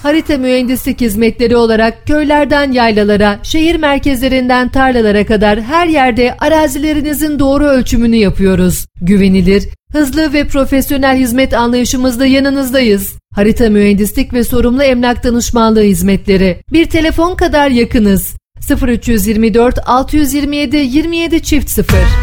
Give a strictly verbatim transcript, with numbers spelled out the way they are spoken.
Harita mühendislik hizmetleri olarak köylerden yaylalara, şehir merkezlerinden tarlalara kadar her yerde arazilerinizin doğru ölçümünü yapıyoruz. Güvenilir, hızlı ve profesyonel hizmet anlayışımızla yanınızdayız. Harita mühendislik ve sorumlu emlak danışmanlığı hizmetleri. Bir telefon kadar yakınız. sıfır üç yüz yirmi dört altı yüz yirmi yedi yirmi yedi çift sıfır